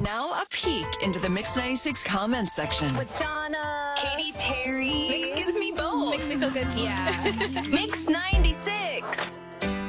Now a peek into the Mix 96 comments section. Madonna. Katy Perry. Mix gives me both. Makes me feel good. Yeah. Mix 96.